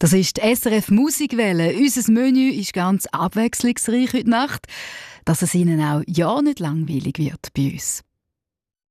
Das ist die SRF Musikwelle. Unser Menü ist ganz abwechslungsreich heute Nacht, dass es Ihnen auch ja nicht langweilig wird bei uns.